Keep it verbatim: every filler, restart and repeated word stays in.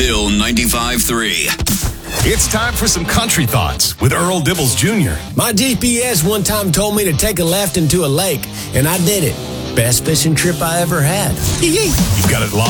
Bill ninety-five three. It's time for some country thoughts with Earl Dibbles Junior My G P S one time told me to take a left into a lake, and I did it. Best fishing trip I ever had. You've got it locked.